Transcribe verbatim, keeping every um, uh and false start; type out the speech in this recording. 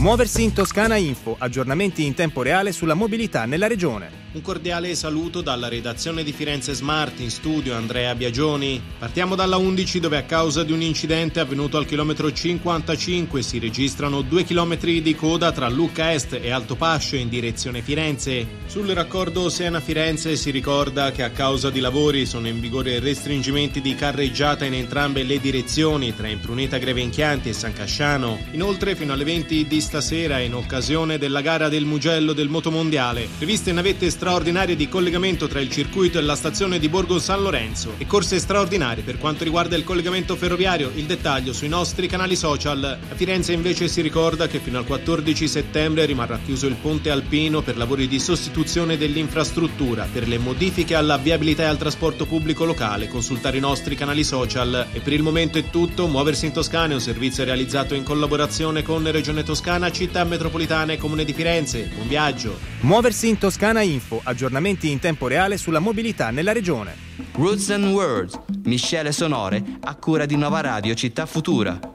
Muoversi in Toscana Info, aggiornamenti in tempo reale sulla mobilità nella regione. Un cordiale saluto dalla redazione di Firenze Smart, in studio Andrea Biagioni. Partiamo dalla undici, dove a causa di un incidente avvenuto al chilometro cinquantacinque si registrano due chilometri di coda tra Lucca Est e Altopascio in direzione Firenze. Sul raccordo Siena-Firenze si ricorda che a causa di lavori sono in vigore restringimenti di carreggiata in entrambe le direzioni tra Impruneta Grevenchianti e San Casciano. Inoltre fino alle venti di stasera, in occasione della gara del Mugello del Motomondiale, previste navette straordinarie di collegamento tra il circuito e la stazione di Borgo San Lorenzo e corse straordinarie per quanto riguarda il collegamento ferroviario. Il dettaglio sui nostri canali social. A Firenze invece si ricorda che fino al quattordici settembre rimarrà chiuso il ponte alpino per lavori di sostituzione dell'infrastruttura. Per le modifiche alla viabilità e al trasporto pubblico locale consultare i nostri canali social. E per il momento è tutto. Muoversi in Toscana è un servizio realizzato in collaborazione con Regione Toscana, Città Metropolitana e Comune di Firenze. Buon viaggio. Muoversi in Toscana Info, aggiornamenti in tempo reale sulla mobilità nella regione. Roots and Words, miscele sonore a cura di Nova Radio Città Futura.